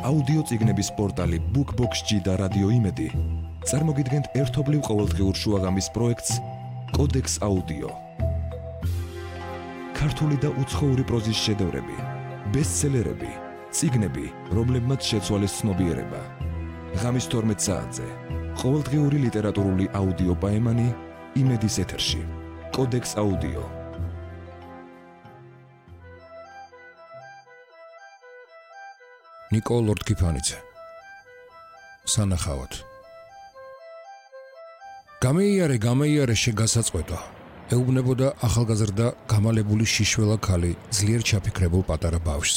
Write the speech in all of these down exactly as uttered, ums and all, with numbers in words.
აუდიო წიგნების პორტალი BookBox-ი და რადიო იმედი წარმოგიდგენთ ერთობლივ ყოველდღიურ შუაღამის პროექტს კოდექს აუდიო. ქართული და უცხოური პროზის შედევრები, ბესტსელერები, წიგნები, რომლებმაც შეცვალეს ცნობიერება. ღამის თორმეტ საათზე ყოველდღიური ლიტერატურული აუდიო პაემანი იმედის ეთერში. კოდექს აუდიო. ნიკო ლორდ-კიფანიძე. სანახავად. გამეიარე, გამეიარე შეგასაწყვეტო. ეუბნებოდა ახალგაზრდა გამალებული შიშველა ქალი ძლიერ ჩაფიქრებულ პატარა ბავშვს.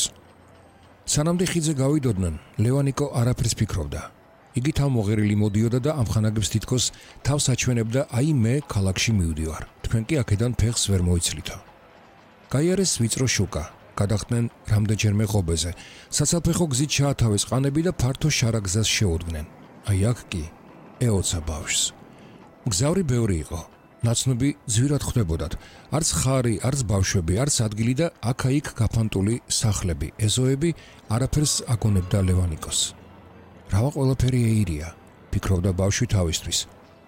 სანამდე ხიდზე გავიდოდნენ, ლევანიკო არაფერს ფიქრობდა. იგი თავმოღერილი მოდიოდა და ამხანაგებს თითქოს თავს აჩვენებდა, აი მე ქალაქში მივდივარ. თქვენ კი აქედან ფეხს ვერ მოიცლითო. გაიარეს ვიწრო შუკა. გადახდნენ რამდენჯერმე ღობეზე. საცალფეხო გზით ჩაათავეს ყანები და ფართო შარაგზას შეუდგნენ. აი აქ კი ეოცა ბავშვს. მგზავრი ბევრი იყო. ნაცნობი ძვირად ხვდებოდათ. არც ხარი, არც ბავშვები, არც ადგილი და აქა-იქ გაფანტული სახლები, ეზოები არაფერს აგონებდა ლევანიკოს. რავა ყველაფერი ეირია, ფიქრობდა ბავშვი თავისთვის.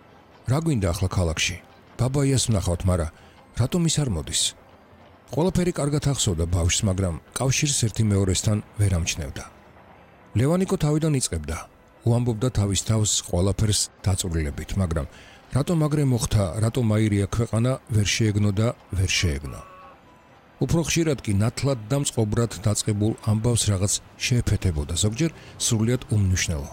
რა გვინდა ახლა ქალაქში? ბაბაიას ვნახავთ, მაგრამ რატომ ის არ მოდის? ყველაფერი კარგად ახსოვდა ბავშვს, მაგრამ კავშირს ერთი მეორესთან ვერ ამჩნევდა. ლევანიკო თავიდან იწყებდა, უამბობდა თავის თავს ყველაფერს დაწვრილებით, მაგრამ რატომ აგრე მოხდა, რატომ აირია ქვეყანა, ვერ შეეგნო და ვერ შეეგნო. უფრო ხშირად კი ნათლად და მწყობრად დაწყებულ ამბავს რაღაც შეეფეთებოდა, ზოგჯერ სრულიად უმნიშვნელო.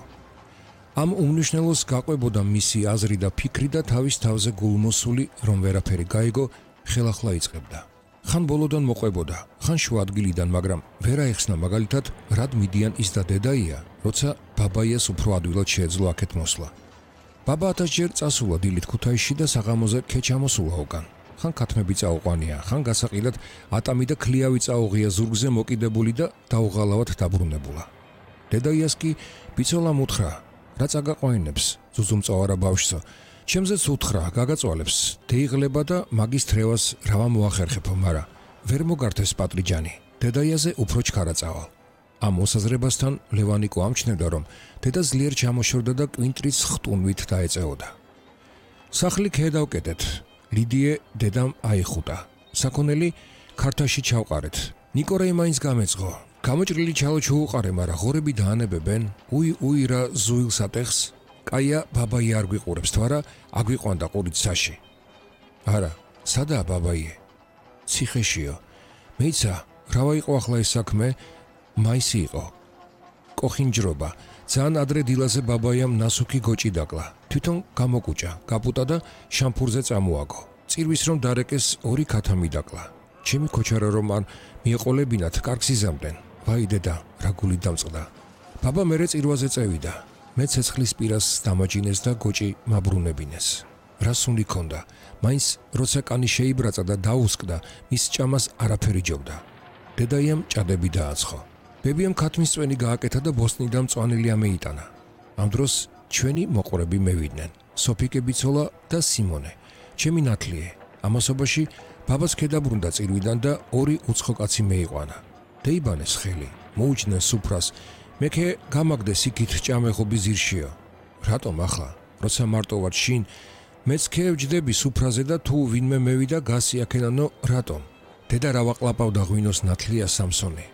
ამ უმნიშვნელოს გაყვებოდა მისი აზრი და ფიქრი და თავის თავზე გულმოსული, რომ ვერაფერი გაიგო, ხელახლა იწყებდა. ხან ბოლოდან მოყვებოდა, ხან შუა ადგილიდან, მაგრამ ვერ აეხსნა მაგალითად, რად მიდიან ის და დედაია, როცა ბაბაიას უფრო ადვილად შეეძლო აქეთ მოსვლა. ბაბა ათასჯერ წასულა დილით ქუთაისში და საღამოზე ქეჩამოსულა უკან. ხან ქათმები წაუყვანია, ხან გასაყიდად ატამი და ქლიავი წაუღია ზურგზე მოკიდებული და დაუღალავად დაბრუნებულა. დედაიას კი ბიცოლამ უთხრა, რა წაგაყვაინებს, ზუზუმწოვარა ბავშვსო, ჩემზეც უთხრა, გაგაწვალებს, დეიღლება და მაგის თრევას რავა მოახერხებო, მაგრამ ვერ მოგართეს პატრიჯანი, დედაიაზე უფრო ჩქარა წავალ. ამ მოსაზრებასთან ლევანიკო ამჩნევდა, რომ დედა ძლიერ ჩამოშორდა და კვინტრიც ხტუნვით დაეწეოდა. სახლი ქედავკეტეთ, ლიდიე დედამ აიხუტა. საქონელი ქართაში ჩავყარეთ. ნიკორეი მაინც გამეწყო. გამოჭრილი ჩალო ჩუუყარე, მაგრამ ღორები დაანებებენ. უი უი რა ზუილს ატეხს. კაია ბაბაი არ გვიყურებს, თვარა აგვიყვანდა ყურით საში. არა, სადაა ბაბაიე? ციხეშიო. მეიცა, რავა იყო ახლა ეს საქმე? მაისი იყო. კოხინჯრობა. ძალიან ადრე დილაზე ბაბაიამ ნასუქი გოჭი დაკლა. თვითონ გამოკუჭა, გაპუტა და შამფურზე წამოაგო. წირვის რომ დარეკეს ორი ქათამი დაკლა. ჩემი ქოჩარა რომ არ მიეყოლებინათ, კარგს იზამდნენ. ვაი დედა, რა გული დამწყდა. ბაბა მერე წირვაზე წევიდა. მე ცეცხლის პირას დამაჯინეს და გოჭი მაბრუნებინეს. რა სუნი ქონდა, მაინც როცა კანი შეიბრაცა და დაუსკდა, მის ჭამას არაფერი ჯობდა. დედაიამ ჭადები დააცხო. ბებიამ ქათმის წვენი გააკეთა და ბოსნიდან მწვანილი ამეიტანა. ამ დროს ჩვენი მოყვრები მევიდნენ, სოფიკე ბიცოლა და სიმონე, ჩემი ნათლიე. ამასობაში ბაბას ქედაბრუნდა წირვიდან და ორი უცხო კაცი მეიყვანა. დაიბანეს ხელი, მოუჭდნენ სუფრას, მეკე გამაგდეს იქით ჭამეხობი ზირშიო. რატომ ახლა, როცა მარტო ვარ შინ, მეც ქევჯდები სუფრაზე და თუ ვინმე მევიდა გასი აქედანო, რატომ? დედა რა ვაყლაპავდა ღვინოს ნათლია სამსონი.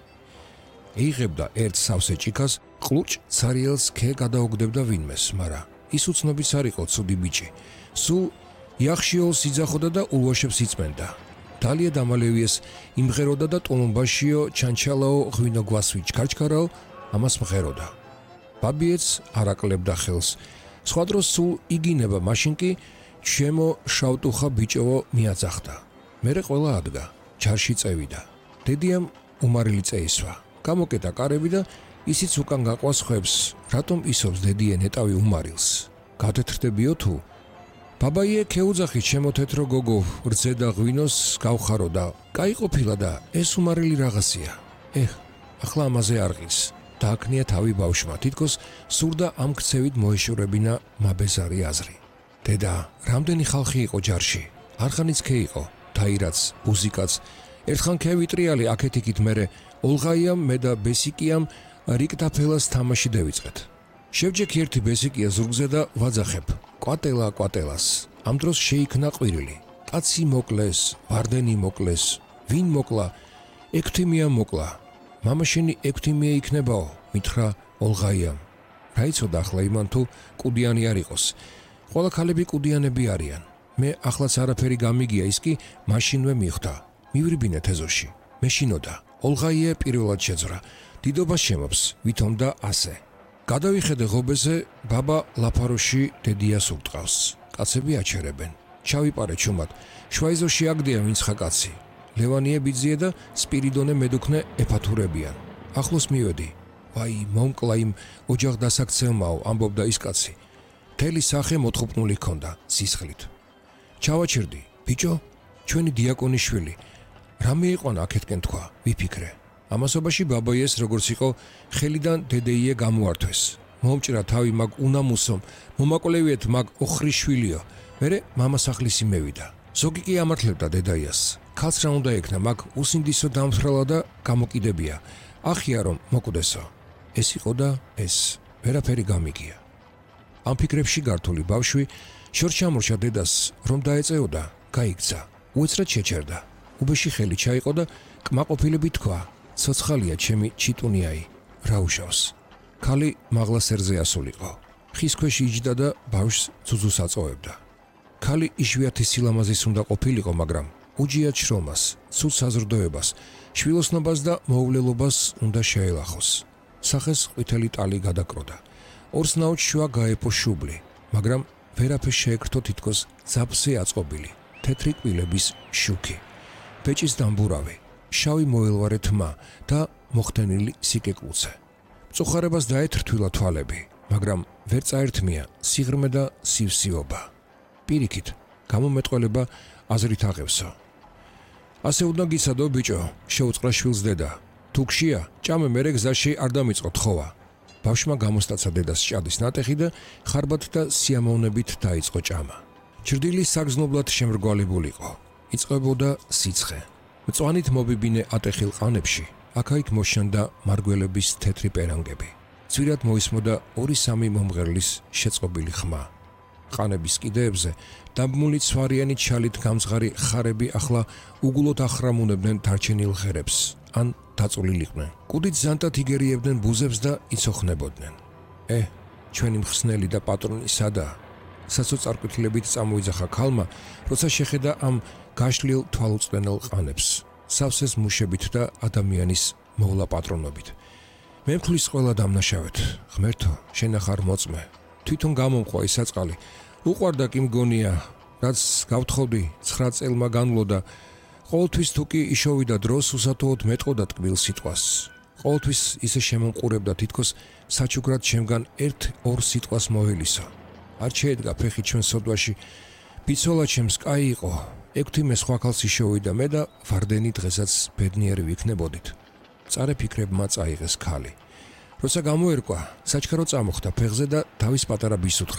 ეიღებდა ერთ სავსე ჭიქას, ყლუჭ ცარიელს ქე გადაუგდებდა ვინმეს, მაგრამ ის უცნობიც არ იყო ცუდი ბიჭი. სულ იახშიოლს იძახოდა და ულვაშებს იწმენდა. დალია დამალევიეს იმღეროდა და ტოლომბაშიო ჩანჩალაო ღვინო გვასვი ჩქარჩქარაო ამას მღეროდა. ბაბიეც არაკლებდა ხელს. სხვა დროს სულ იგინება, მაშინ კი ჩემო შავტუხა ბიჭოვო მიაძახდა. მერე ყველა ადგა, ჯარში წევიდა. დედიამ უმარილი წეისვა. გამოკეტა კარები და ისიც უკან გაყვას ხვებს, რატომ ისობს დედიე ნეტავი უმარილს. გადეთრდებიო თუ? ბაბაიე ქეუძახი ჩემო თეთრო გოგო, რძე და ღვინოს გავხარო და კაიყოფილა და ეს უმარილი რაღაცია. ეჰ, ახლა ამაზე არღის. დააკნია თავი ბავშვმა, თითქოს სურდა ამ ქცევით მოეშორებინა მაბეზარი აზრი. დედა, რამდენი ხალხი იყო ჯარში? არხანიც ქე იყო, თაირაც, ბუზიკაც, ერთხან ქე ვიტრიალი აქეთ-იქით მერე ოლღაიამ მე და ბესიკიამ რიქტაფელას თამაში დავიწყეთ. შევჯექ ერთი ბესიკია ზურგზე და ვაძახებ. კვატელა კვატელას. ამ დროს შეიქმნა ყვირილი. კაცი მოკლეს, ვარდენი მოკლეს, ვინ მოკლა? ექვთიმია მოკლა. მამა შენი ექვთიმია იქნებაო, მითხრა ოლღაიამ. რა იცოდა ახლა იმან თუ კუდიანი არ იყოს. ყველა ქალები კუდიანები არიან. მე ახლაც არაფერი გამიგია, ის კი მაშინვე მიხვდა. მივრიბინეთ ეზოში. მეშინოდა. ოლღაია პირველად შეძრა. დიდობას შემობს, ვითომ და ასე. გადავიხედე ღობეზე, ბაბა ლაფაროში დედიას ურტყავს. კაცები აჩერებენ. ჩავიპარე ჩუმად. შვაიზოში აგდია ვინც ხა კაცი. ლევანიე ბიძიე და სპირიდონე მედუქნე ეფათურებიან. ახლოს მივედი. ვაი, მომკლა იმ ოჯახ დასაქცევმაო, ამბობდა ის კაცი. მთელი სახე მოთხუპნული ჰქონდა სისხლით. ჩავაჩერდი, ბიჭო, ჩვენი დიაკონიშვილი. რამე იყვანა აქეთკენ თქვა, ვიფიქრე. ამასობაში ბაბაიეს როგორც იყო, ხელიდან დედეიე გამოართვეს. მომჭრა თავი მაგ უნამუსომ, მომაკვლევიეთ მაგ ოხრიშვილიო. მერე მამასახლისი მევიდა. ზოგი კი ამართლებდა დედაიას. ქალს რა უნდა ექნა, მაგ უსინდისო დამთრალა და გამოკიდებია. ახია რომ მოკვდესო. ეს იყო და ეს ვერაფერი გამიგია. ამ ფიქრებში გართული ბავშვი შორჩამორჩა დედას რომ დაეწეოდა, გაიქცა. უეცრად შეჩერდა. უბეში ხელი ჩაიყო და კმაყოფილები თქვა: ცოცხალია ჩემი ჩიტუნიაი, რა უშავს. ქალი მაღლა სერზე ასულიყო. ხის ქვეშ იჯდა და ბავშვს ძუძუს აწოვებდა. ქალი იშვიათი სილამაზის უნდა ყოფილიყო, მაგრამ უჯიათ შრომას, ცუდ საზრდოებას, შვილოსნობას და მოუვლელობას უნდა შეელახოს. სახეს ყვითელი ტალი გადაკროდა. ორს ნაოჩ შუა გაეპო შუბლი, მაგრამ ვერაფერ შეეკრთო თითქოს ძაბზე აწყობილი, თეთრი კბილების შუქი. ბეჭის დამბურავი, შავი მოელვარე თმა და მოხდენილი სიკეკულზე. მწუხარებას დაეთრთვილა თვალები, მაგრამ ვერ წაერთმია სიღრმე და სივსივობა. პირიქით, გამომეტყველება აზრით აღევსო. ასე უნდა გიცადო ბიჭო, შეუწყრა შვილს დედა. თუ გშია, ჭამე მერე გზაში არ დამიწყო თხოვა. ბავშვმა გამოსტაცა დედას ჭადის ნატეხი და ხარბად და სიამოვნებით დაიწყო ჭამა. ჩრდილი საგზნობლად შემრგვალებულიყო. იწყებოდა სიცხე. მწვანით მობიბინე ატეხილ ყანებში, აქა-იქ მოშენდა მარგველების თეთრი პერანგები. ძვირად მოისმოდა ორი-სამი მომღერლის შეწყობილი ხმა. ყანების კიდეებზე დაბმული ცვარიანი ჩალით გამძღარი ხარები ახლა უგულოდ ახრამუნებდნენ დარჩენილ ღერებს, ან დაწულილიყვნენ. კუდით ზანტად იგერიებდნენ ბუზებს და იცოხნებოდნენ. ე, ჩვენი მხსნელი და პატრონი სადაა? საცოწარკვეთილებით წამოიძახა ქალმა, როცა შეხედა ამ გაშლილ თვალუწვდენელ ყანებს, სავსეს მუშებით და ადამიანის მოვლა პატრონობით. მე მთვლის ყველა დამნაშავეთ, ღმერთო, შენ ახარ მოწმე. თვითონ გამომყვა ის საწყალი. უყვარდა კი მგონია, რაც გავთხოვდი, ცხრა წელმა განვლოდა. ყოველთვის თუ კი იშოვიდა დროს, უსათოოდ მეტყოდა ტკბილ სიტყვას. ყოველთვის ისე შემომყურებდა, თითქოს საჩუქრად შემგან ერთ-ორ სიტყვას მოველისა. არ შეედგა ფეხი ჩვენ სოდვაში. ბიცოლა ჩემს კაი იყო. ექვთიმე სხვა ქალს იშოვიდა მე და ვარდენი დღესაც ბედნიერი ვიქნებოდით. მწარე ფიქრებმა წაიღეს ქალი. როცა გამოერკვა, საჩქარო წამოხდა ფეხზე და თავის პატარა ბის უთხრა.